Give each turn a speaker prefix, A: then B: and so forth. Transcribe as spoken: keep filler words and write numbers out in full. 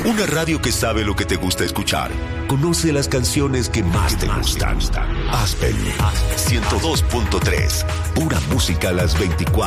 A: Una radio que sabe lo que te gusta escuchar. Conoce las canciones que más te gustan. Aspen ciento dos punto tres. Pura música a las veinticuatro.